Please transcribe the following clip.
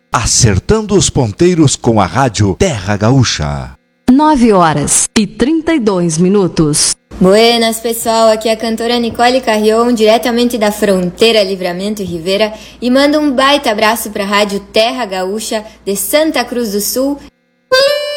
Acertando os ponteiros com a rádio Terra Gaúcha. 9h32. Buenas, pessoal, aqui é a cantora Nicole Carrion, diretamente da fronteira Livramento e Rivera, e mando um baita abraço para a rádio Terra Gaúcha de Santa Cruz do Sul